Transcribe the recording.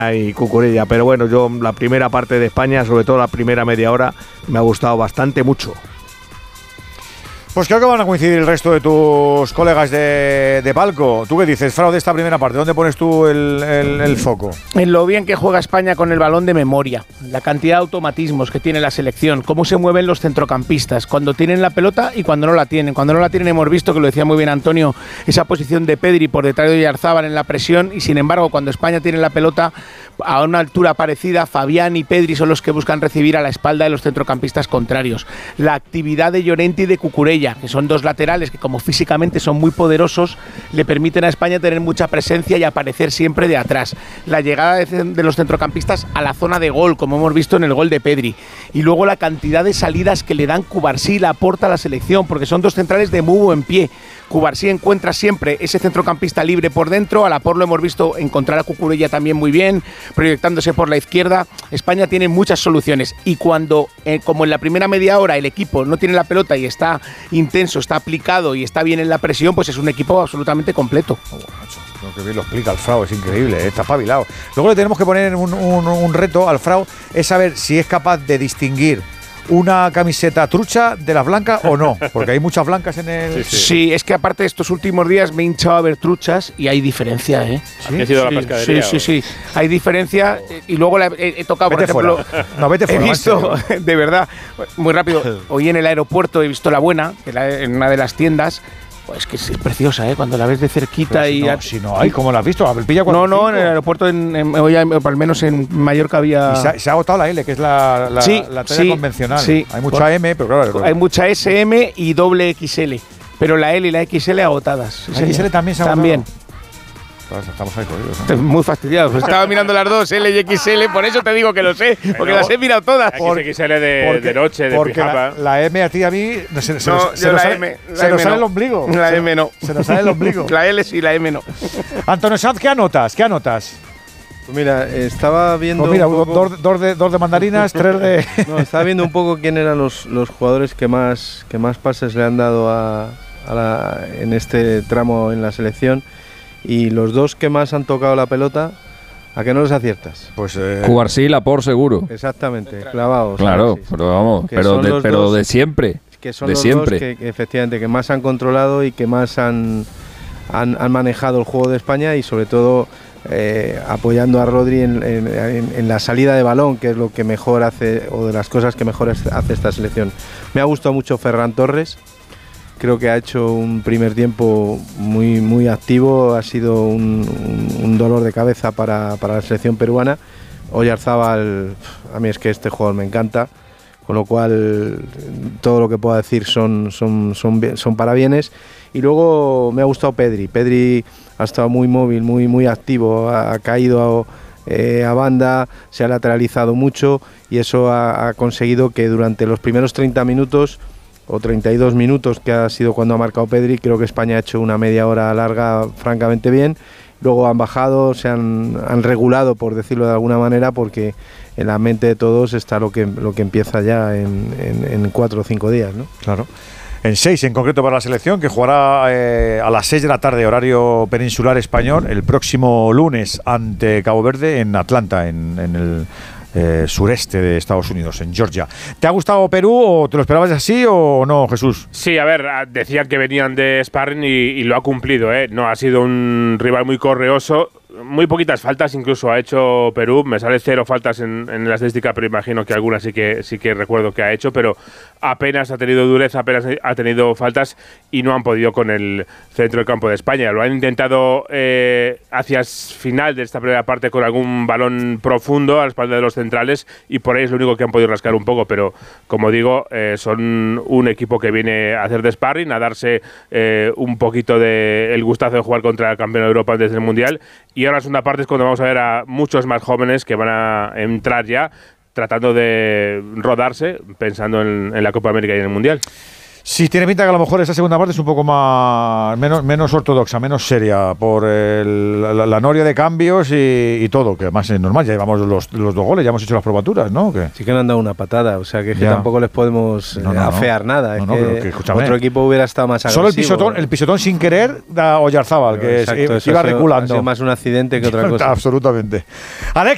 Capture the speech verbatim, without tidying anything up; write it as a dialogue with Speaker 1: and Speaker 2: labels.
Speaker 1: y Cucurella, pero bueno, yo la primera parte de España, sobre todo la primera media hora, me ha gustado bastante mucho.
Speaker 2: Pues creo que van a coincidir el resto de tus colegas de, de palco. ¿Tú qué dices, Frau, de esta primera parte? ¿Dónde pones tú el, el, el foco?
Speaker 3: En lo bien que juega España con el balón de memoria, la cantidad de automatismos que tiene la selección, cómo se mueven los centrocampistas, cuando tienen la pelota y cuando no la tienen. Cuando no la tienen hemos visto, que lo decía muy bien Antonio, esa posición de Pedri por detrás de Oyarzábal en la presión, y sin embargo cuando España tiene la pelota a una altura parecida, Fabián y Pedri son los que buscan recibir a la espalda de los centrocampistas contrarios. La actividad de Llorente y de Cucurella, que son dos laterales que como físicamente son muy poderosos, le permiten a España tener mucha presencia y aparecer siempre de atrás. La llegada de, de los centrocampistas a la zona de gol, como hemos visto en el gol de Pedri. Y luego la cantidad de salidas que le dan Cubarsí, la aporta a la selección, porque son dos centrales de muy buen pie. Cubarsí encuentra siempre ese centrocampista libre por dentro, a la por lo hemos visto encontrar a Cucurella también muy bien, proyectándose por la izquierda. España tiene muchas soluciones, y cuando, eh, como en la primera media hora, el equipo no tiene la pelota y está intenso, está aplicado y está bien en la presión, pues es un equipo absolutamente completo.
Speaker 2: Oh, Creo que bien lo explica el Frau, es increíble, ¿eh? Está espabilado. Luego le tenemos que poner un, un, un reto al Frau, es saber si es capaz de distinguir una camiseta trucha de las blancas o no, porque hay muchas blancas en el...
Speaker 3: Sí, sí. sí, es que aparte de estos últimos días me he hinchado a ver truchas y hay diferencia, ¿eh?
Speaker 4: ¿Sí? ¿Ha sido
Speaker 3: sí,
Speaker 4: la pescadería?
Speaker 3: Sí, sí, sí, hay diferencia, y luego la he, he tocado,
Speaker 2: vete
Speaker 3: por ejemplo...
Speaker 2: Fuera. No, vete fuera,
Speaker 3: he visto, de verdad, muy rápido, hoy en el aeropuerto he visto la buena, en una de las tiendas. Es que es preciosa, ¿eh? Cuando la ves de cerquita.
Speaker 2: Si
Speaker 3: y
Speaker 2: no, si no hay, ¿cómo la has visto? ¿A Pilla
Speaker 3: no, no, en el aeropuerto, en, en, hoy, al menos en Mallorca había...
Speaker 2: Y se ha, se ha agotado la L, que es la, la,
Speaker 3: sí,
Speaker 2: la talla
Speaker 3: sí,
Speaker 2: convencional.
Speaker 3: Sí.
Speaker 2: Hay mucha Por, M, pero claro...
Speaker 3: Hay mucha S M y doble X L, pero la L y la X L agotadas.
Speaker 2: ¿La X L también se ha agotado?
Speaker 3: También.
Speaker 2: Estamos ahí jodidos, ¿no?
Speaker 3: Muy fastidiados. Estaba mirando las dos, L y X L, por eso te digo que lo sé, porque no, las he mirado todas.
Speaker 4: X L de, porque, de noche, de
Speaker 2: porque
Speaker 4: pijama.
Speaker 2: La, la M a ti y a mí se, se,
Speaker 3: no,
Speaker 2: nos, se, nos, sale,
Speaker 3: M,
Speaker 2: se nos sale el ombligo.
Speaker 3: La
Speaker 2: se,
Speaker 3: M no.
Speaker 2: Se nos sale el ombligo.
Speaker 3: La L sí, la M no.
Speaker 2: Antonio Sanz, ¿qué anotas? ¿Qué anotas?
Speaker 5: Pues mira, estaba viendo.
Speaker 2: Pues mira,
Speaker 5: un poco,
Speaker 2: dos, dos, de, dos de mandarinas, tres de.
Speaker 5: No, estaba viendo un poco quién eran los, los jugadores que más, que más pases le han dado a, a la, en este tramo en la selección. Y los dos que más han tocado la pelota, ¿a qué no los aciertas?
Speaker 6: Pues eh, Cubarsí y Laporte seguro.
Speaker 5: Exactamente, clavados.
Speaker 6: Claro,
Speaker 5: sí, sí.
Speaker 6: pero vamos, pero de, pero dos, de siempre.
Speaker 5: Que son
Speaker 6: de
Speaker 5: los
Speaker 6: siempre.
Speaker 5: dos que, que efectivamente que más han controlado y que más han, han, han manejado el juego de España, y sobre todo eh, apoyando a Rodri en, en, en, en la salida de balón, que es lo que mejor hace, o de las cosas que mejor hace esta selección. Me ha gustado mucho Ferran Torres. Creo que ha hecho un primer tiempo muy, muy activo, ha sido un, un, un dolor de cabeza para, para la selección peruana. Oyarzábal, a mí es que este jugador me encanta, con lo cual todo lo que pueda decir son, son, son, son parabienes. Y luego me ha gustado Pedri. Pedri ha estado muy móvil, muy, muy activo, ha, ha caído a, eh, a banda, se ha lateralizado mucho, y eso ha, ha conseguido que durante los primeros treinta minutos o treinta y dos minutos, que ha sido cuando ha marcado Pedri, creo que España ha hecho una media hora larga francamente bien. Luego han bajado, se han, han regulado, por decirlo de alguna manera, porque en la mente de todos está lo que, lo que empieza ya en, en, en cuatro o cinco días, ¿no?
Speaker 2: Claro. En seis en concreto para la selección, que jugará eh, a las seis de la tarde, horario peninsular español, el próximo lunes ante Cabo Verde en Atlanta, en, en el eh, sureste de Estados Unidos, en Georgia. ¿Te ha gustado Perú o te lo esperabas así o no, Jesús?
Speaker 4: Sí, a ver, decían que venían de sparring y, y lo ha cumplido, ¿eh? No ha sido un rival muy correoso. Muy poquitas faltas incluso ha hecho Perú. Me sale cero faltas en, en la estadística, pero imagino que algunas sí que sí que recuerdo que ha hecho, pero apenas ha tenido dureza, apenas ha tenido faltas, y no han podido con el centro del campo de España. Lo han intentado eh, hacia final de esta primera parte con algún balón profundo a la espalda de los centrales, y por ahí es lo único que han podido rascar un poco, pero como digo, eh, son un equipo que viene a hacer de sparring, a darse eh, un poquito de el gustazo de jugar contra el campeón de Europa desde el Mundial. Y ahora la segunda parte es cuando vamos a ver a muchos más jóvenes que van a entrar ya tratando de rodarse, pensando en, en la Copa América y en el Mundial.
Speaker 2: Sí, tiene pinta que a lo mejor esa segunda parte es un poco más menos, menos ortodoxa, menos seria, por el, la, la noria de cambios y, y todo, que además es normal, ya llevamos los, los dos goles, ya hemos hecho las probaturas, ¿no? ¿Qué?
Speaker 5: Sí que no han dado una patada, o sea que, es que tampoco les podemos
Speaker 2: no, no,
Speaker 5: afear
Speaker 2: no.
Speaker 5: nada.
Speaker 2: No,
Speaker 5: es
Speaker 2: no,
Speaker 5: que
Speaker 2: pero que, escúchame,
Speaker 5: otro equipo hubiera estado más agresivo.
Speaker 2: Solo el pisotón, el pisotón sin querer da Oyarzábal, que
Speaker 5: exacto,
Speaker 2: es, iba
Speaker 5: ha sido,
Speaker 2: reculando.
Speaker 5: Ha sido más un accidente que otra cosa.
Speaker 2: Absolutamente. Alex.